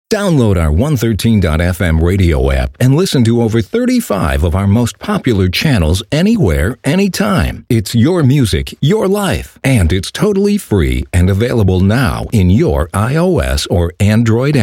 Download our 113.fm radio app and listen to over 35 of our most popular channels anywhere, anytime. It's your music, your life, and it's totally free and available now in your iOS or Android app.